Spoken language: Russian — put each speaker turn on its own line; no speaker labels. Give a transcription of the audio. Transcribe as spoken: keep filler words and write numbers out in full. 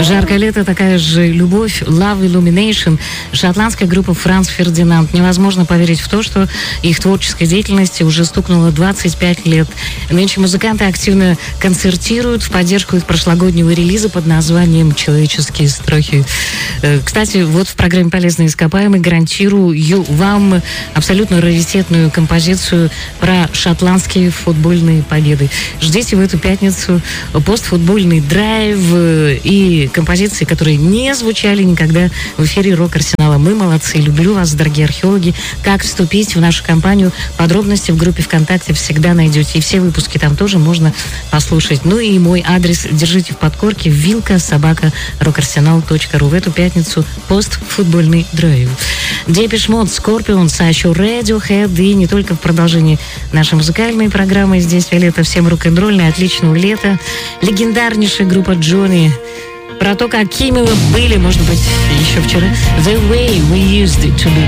Жаркое лето, такая же любовь, Love Illumination, шотландская группа Франц Фердинанд. Невозможно поверить в то, что их творческой деятельности уже стукнуло двадцать пять лет. Нынче музыканты активно концертируют в поддержку их прошлогоднего релиза под названием «Человеческие страхи». Кстати, вот в программе «Полезные ископаемые» гарантирую вам абсолютно раритетную композицию про шотландские футбольные победы. Ждите в эту пятницу постфутбольный драйв и композиции, которые не звучали никогда в эфире Рок-Арсенала. Мы молодцы. Люблю вас, дорогие археологи. Как вступить в нашу компанию? Подробности в группе ВКонтакте всегда найдете. И все выпуски там тоже можно послушать. Ну и мой адрес держите в подкорке: вилка собака рокарсенал точка ру. В эту пятницу постфутбольный драйв. Депеш Мод, Скорпионс, а еще Radiohead. И не только в продолжении нашей музыкальной программы. Здесь лето всем рок-н-ролльное, отличного лета. Легендарнейшая группа Джонни. Про то, какими мы были, может быть, еще вчера. The way we used it to be.